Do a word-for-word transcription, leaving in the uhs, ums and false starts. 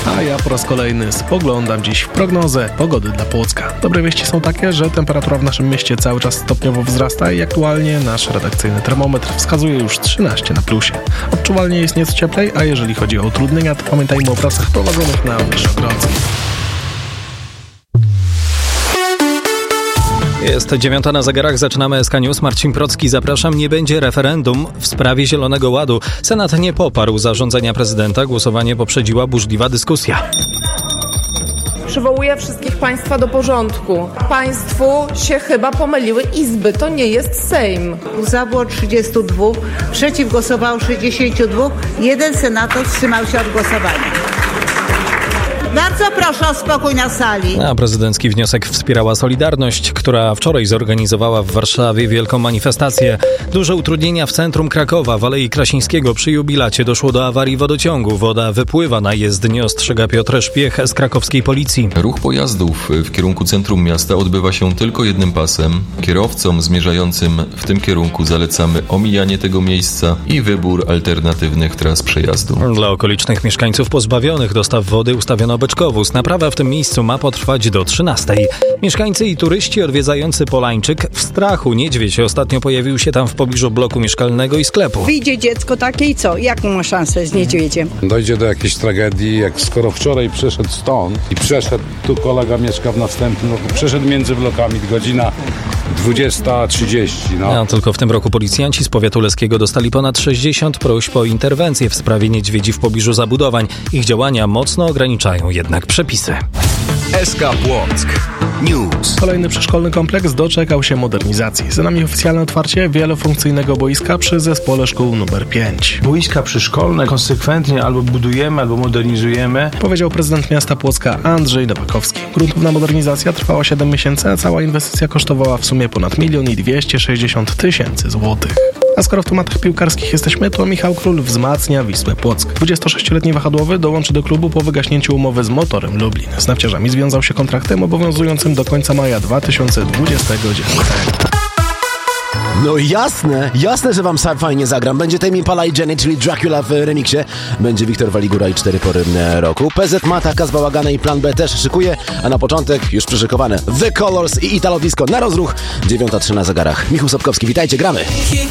A ja po raz kolejny spoglądam dziś w prognozę pogody dla Płocka. Dobre wieści są takie, że temperatura w naszym mieście cały czas stopniowo wzrasta i aktualnie nasz redakcyjny termometr wskazuje już trzynaście na plusie. Odczuwalnie jest nieco cieplej, a jeżeli chodzi o utrudnienia, to pamiętajmy o pracach prowadzonych na Wyszogrodzkiej. Jest dziewiąta na zegarach, zaczynamy S K News. Marcin Procki, zapraszam. Nie będzie referendum w sprawie Zielonego Ładu. Senat nie poparł zarządzenia prezydenta. Głosowanie poprzedziła burzliwa dyskusja. Przywołuję wszystkich Państwa do porządku. Państwu się chyba pomyliły izby. To nie jest Sejm. Za było trzydziestu dwóch, przeciw głosowało sześćdziesięciu dwóch, jeden senator wstrzymał się od głosowania. Bardzo proszę o spokój na sali. A prezydencki wniosek wspierała Solidarność, która wczoraj zorganizowała w Warszawie wielką manifestację. Duże utrudnienia w centrum Krakowa, w Alei Krasińskiego. Przy jubilacie doszło do awarii wodociągu. Woda wypływa na jezdnię, ostrzega Piotr Szpiech z krakowskiej policji. Ruch pojazdów w kierunku centrum miasta odbywa się tylko jednym pasem. Kierowcom zmierzającym w tym kierunku zalecamy omijanie tego miejsca i wybór alternatywnych tras przejazdu. Dla okolicznych mieszkańców pozbawionych dostaw wody ustawiono beczkowóz. Naprawa w tym miejscu ma potrwać do trzynastej. Mieszkańcy i turyści odwiedzający Polańczyk w strachu. Niedźwiedź ostatnio pojawił się tam w pobliżu bloku mieszkalnego i sklepu. Wyjdzie dziecko takie i co? Jaką ma szansę z niedźwiedziem? Dojdzie do jakiejś tragedii, jak skoro wczoraj przeszedł stąd i przeszedł, tu kolega mieszka w następnym roku, przeszedł między blokami, godzina dwudziesta trzydzieści. No. A tylko w tym roku policjanci z powiatu leskiego dostali ponad sześćdziesiąt próśb o interwencję w sprawie niedźwiedzi w pobliżu zabudowań. Ich działania mocno ograniczają jednak przepisy. S K Płock News. Kolejny przedszkolny kompleks doczekał się modernizacji. Za nami oficjalne otwarcie wielofunkcyjnego boiska przy zespole szkół numer pięć. Boiska przyszkolne konsekwentnie albo budujemy, albo modernizujemy, powiedział prezydent miasta Płocka Andrzej Nowakowski. Gruntowna modernizacja trwała siedem miesięcy, a cała inwestycja kosztowała w sumie ponad milion i dwieście sześćdziesiąt tysięcy złotych. A skoro w tematach piłkarskich jesteśmy, to Michał Król wzmacnia Wisłę Płock. dwudziestosześcioletni wahadłowy dołączy do klubu po wygaśnięciu umowy z Motorem Lublin. Z nawciarzami związał się kontraktem obowiązującym do końca maja dwa tysiące dwudziestego dziewiątego. No jasne, jasne, że wam sam fajnie zagram. Będzie Tame Impala i Jenny, czyli Dracula w remiksie. Będzie Wiktor Waligura i cztery pory roku. P Z Mata, Kaz Bałagana i Plan B też szykuje, a na początek już przyszykowane The Colors i Italo Disco na rozruch. dziewiąta trzy na zegarach. Michał Sobkowski, witajcie, gramy.